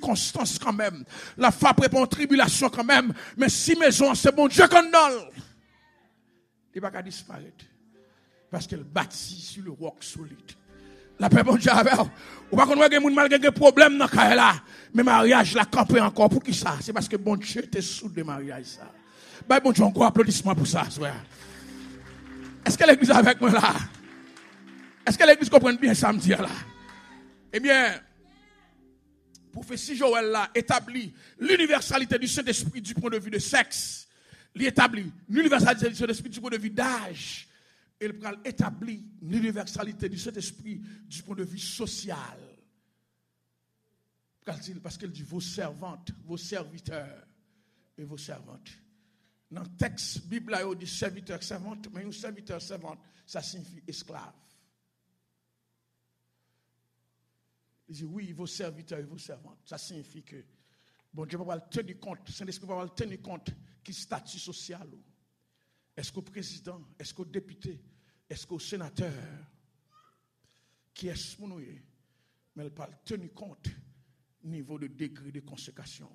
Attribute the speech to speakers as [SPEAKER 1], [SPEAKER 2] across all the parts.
[SPEAKER 1] circonstances quand même. La femme répond tribulation quand même. Mais si maison, c'est bon Dieu qu'on donne. Il va pas disparaître. Parce qu'elle bâtit sur le roc solide. La paix bon Dieu avec. Ou pas qu'on voit quelqu'un malgré des problèmes dans le là. Mais mariage l'a campé encore. Pour qui ça? C'est parce que bon Dieu était sous le mariage ça. Bah bon Dieu, encore applaudissement pour ça. Est-ce que l'église est avec moi là? Est-ce que l'église comprend bien ça me dire là? Eh bien, prophétie Joël là établit l'universalité du Saint-Esprit du point de vue de sexe. Il établit l'universalité du Saint-Esprit du point de vue d'âge. Et il établit l'universalité du Saint-Esprit du point de vue social. Parce qu'il dit vos servantes, vos serviteurs et vos servantes. Dans le texte, la Bible a dit serviteur, servante, mais un serviteur, servante, ça signifie esclave. Il dit oui, vos serviteurs et vos servantes. Ça signifie que, bon Dieu va tenir compte, Saint-Esprit va tenir compte qui statut social. Est-ce qu'au président, est-ce qu'au député, est-ce qu'au sénateur, qui est-ce mon noué, mais elle parle tenir compte niveau de degré de consécration.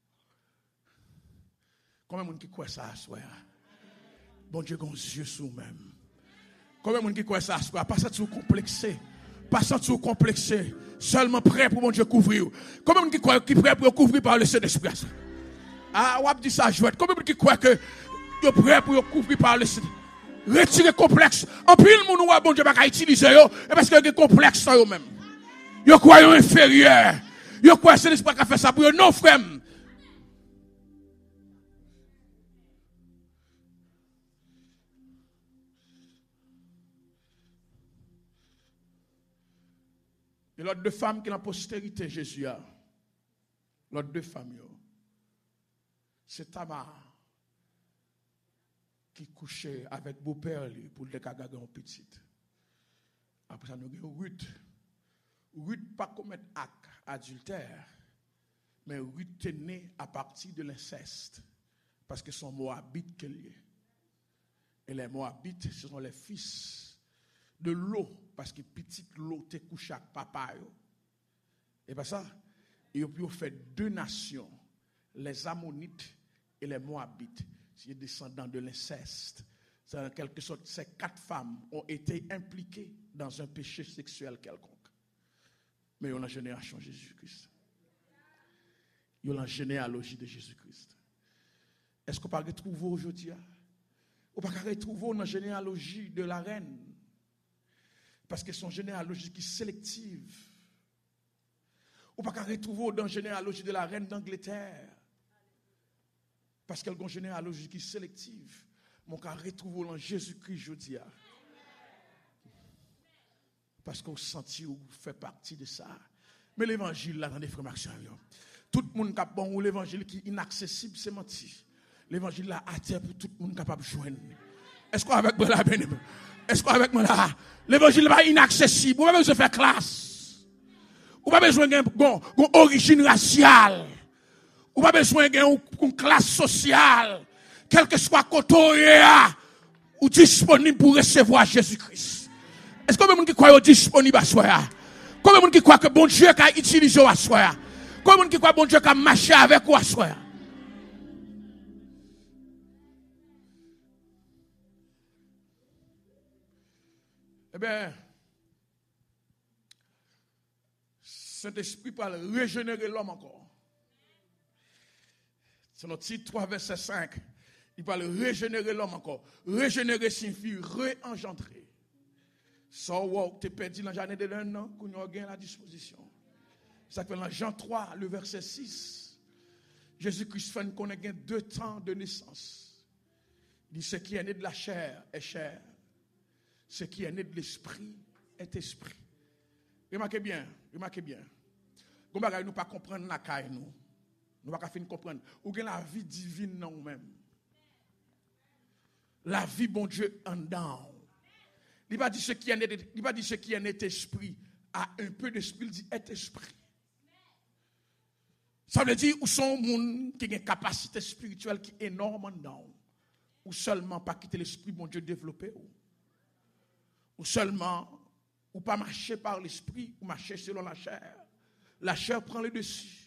[SPEAKER 1] Combien de monde qui croit ça à soi? Bon Dieu, gon yeux sur même. Combien de monde qui croit ça à soi? Pas ça tout complexé. Pas ça tout complexé. Seulement prêt pour mon Dieu couvrir. Combien de monde qui croit qui prêt pour couvrir par le Saint-Esprit? Ah, on dit ça jouet. Combien de monde qui croit que yo prêt pour couvrir par le Saint-Esprit? Retirer complexe. En pile moun ou bon Dieu pas utiliser yo parce que y a complexe ça yo même. Yo croit yo inférieur. Yo croit c'est l'esprit qui a fait ça pour yo non frère. Et l'autre deux femmes qui ont la postérité Jésus a. L'autre deux femmes c'est Tamar qui couchait avec beau-père pour le cagager en petite. Après ça nous avons Ruth. Ruth pas commettre acte adultère, mais Ruth est née à partir de l'inceste parce que son Moabite qu'elle est. Et les Moabites ce sont les fils de l'eau parce que petite l'eau te couché avec papa yo. Et pas ça, ils ont fait deux nations, les Ammonites et les Moabites. C'est descendants de l'inceste. C'est en quelque sorte, ces quatre femmes ont été impliquées dans un péché sexuel quelconque. Mais ils ont la génération de Jésus-Christ. Ils ont la généalogie de Jésus-Christ. Est-ce qu'on peut retrouver aujourd'hui? On peut retrouver dans la généalogie de la reine. Parce que son généalogie qui est sélective. On peut retrouver dans la généalogie de la reine d'Angleterre. Parce qu'elle a une généalogie qui est sélective. Mon cas retrouve en Jésus-Christ aujourd'hui. Parce qu'on sentit ou fait partie de ça. Mais l'évangile là dans les frères Maxime. Tout le monde qui a bon ou l'évangile qui est inaccessible c'est menti. L'évangile là à terre pour tout le monde capable de joindre. Est-ce qu'on avec moi là bien? Est-ce qu'on avec moi là? L'évangile là inaccessible. Ou pas besoin de faire classe. Ou pas besoin de bon origine raciale. Ou pas besoin d'une classe sociale, quel que soit côté ou disponible pour recevoir Jésus-Christ. Est-ce que vous qui croyez disponible à soi? Combien de monde qui croit que bon Dieu a utilisé à soi? Combien de monde qui croit que bon Dieu a marché avec vous à soi? Eh bien, Saint-Esprit parle régénérer l'homme encore. C'est notre titre 3, verset 5. Il parle régénérer l'homme encore. Régénérer signifie réengendrer. Ça, tu es perdu dans l'année de l'un an, qu'on a gagné la disposition. Ça fait dans Jean 3, le verset 6. Jésus-Christ fait qu'on ait deux temps de naissance. Il dit ce qui est né de la chair est chair. Ce qui est né de l'esprit est esprit. Remarquez bien. Nous ne pouvons pas comprendre la caille nous. Nous ne pouvons pas comprendre. Ou bien la vie divine dans nous-mêmes. La vie, bon Dieu, en dedans. Il va dire ce qui est net esprit a un peu d'esprit, il dit est esprit. Ça veut dire où sont les gens qui ont une capacité spirituelle qui est énorme en dedans. Ou seulement pas quitter l'esprit, bon Dieu, développé. Ou seulement, ou pas marcher par l'esprit, ou marcher selon la chair. La chair prend le dessus.